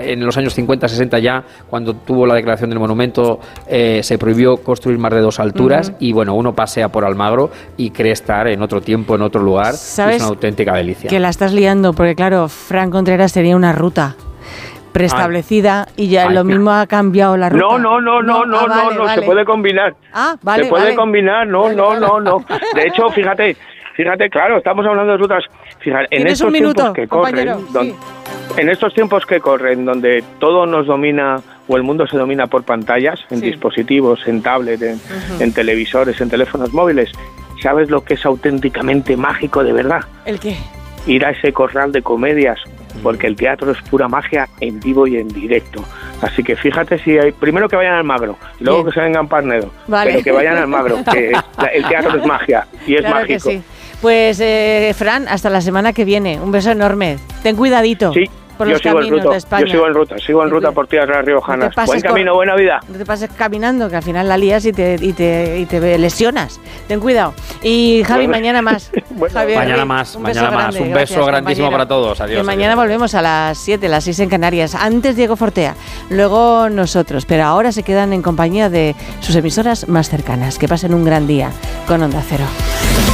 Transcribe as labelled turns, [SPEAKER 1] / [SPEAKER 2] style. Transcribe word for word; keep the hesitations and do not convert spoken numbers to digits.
[SPEAKER 1] en los años cincuenta, sesenta ya, cuando tuvo la declaración del monumento, eh, se prohibió construir más de dos alturas, uh-huh. y bueno, uno pasea por Almagro y cree estar en otro tiempo, en otro lugar, y es una auténtica delicia.
[SPEAKER 2] Que la estás liando, porque claro, Fran Contreras tenía una ruta preestablecida ay, y ya ay, lo mismo ha cambiado la ruta.
[SPEAKER 3] No, no, no, no, no, ah, no, vale, no, vale. Se puede combinar.
[SPEAKER 2] Ah, vale,
[SPEAKER 3] Se puede
[SPEAKER 2] vale.
[SPEAKER 3] combinar, no, vale, no, vale. no, no. De hecho, fíjate, fíjate, claro, estamos hablando de rutas. Fíjate, en estos
[SPEAKER 2] un minuto,
[SPEAKER 3] tiempos que corren,
[SPEAKER 2] sí.
[SPEAKER 3] donde, en estos tiempos que corren, donde todo nos domina o el mundo se domina por pantallas, en sí. dispositivos, en tablet, en, uh-huh. en televisores, en teléfonos móviles, ¿sabes lo que es auténticamente mágico de verdad?
[SPEAKER 2] ¿El qué?
[SPEAKER 3] Ir a ese corral de comedias, porque el teatro es pura magia en vivo y en directo. Así que fíjate si hay, primero que vayan al Magro, y luego Bien. que se vengan Parnedo, vale. pero que vayan al Magro, que el teatro es magia y es
[SPEAKER 2] claro
[SPEAKER 3] mágico.
[SPEAKER 2] Que sí. Pues eh, Fran, hasta la semana que viene. Un beso enorme. Ten cuidadito.
[SPEAKER 3] Sí.
[SPEAKER 2] Por
[SPEAKER 3] yo
[SPEAKER 2] los
[SPEAKER 3] sigo
[SPEAKER 2] caminos
[SPEAKER 3] en ruta,
[SPEAKER 2] de España.
[SPEAKER 3] yo sigo en ruta, sigo en ruta por tierras riojanas.
[SPEAKER 2] No
[SPEAKER 3] Buen camino,
[SPEAKER 2] por,
[SPEAKER 3] buena vida.
[SPEAKER 2] No te pases caminando, que al final la lías y te, y te, y te lesionas. Ten cuidado. Y Javi, bueno, mañana más.
[SPEAKER 1] bueno,
[SPEAKER 2] Javier,
[SPEAKER 1] mañana más,
[SPEAKER 2] un
[SPEAKER 1] mañana más.
[SPEAKER 2] Grande,
[SPEAKER 1] un
[SPEAKER 2] gracias,
[SPEAKER 1] beso grandísimo
[SPEAKER 2] compañero.
[SPEAKER 1] para todos. Adiós.
[SPEAKER 2] Que mañana
[SPEAKER 1] adiós.
[SPEAKER 2] volvemos a las siete, las seis en Canarias. Antes Diego Fortea, luego nosotros. Pero ahora se quedan en compañía de sus emisoras más cercanas. Que pasen un gran día con Onda Cero.